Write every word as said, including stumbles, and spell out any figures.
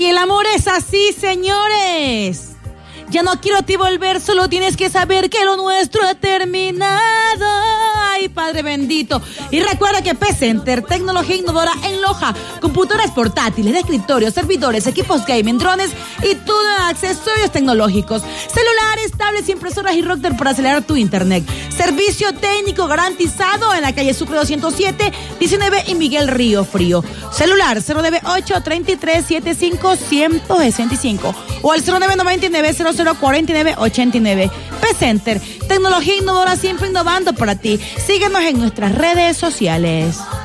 Y el amor es así, señores. Ya no quiero a ti volver, solo tienes que saber que lo nuestro ha terminado. Ay, Padre bendito. Y recuerda que P-Center, tecnología innovadora en Loja, computadoras portátiles, de escritorio, servidores, equipos gaming, drones y todo accesorios tecnológicos, celulares, tablets, impresoras y router para acelerar tu internet. Servicio técnico garantizado en la calle Sucre doscientos siete, diecinueve y Miguel Río Frío. Celular cero nueve ocho, tres tres siete cinco, uno cero seis cinco o al cero nueve nueve nueve, cero cero cuatro nueve ocho nueve. P-Center, tecnología innovadora siempre innovando para ti. Síguenos en nuestras redes sociales.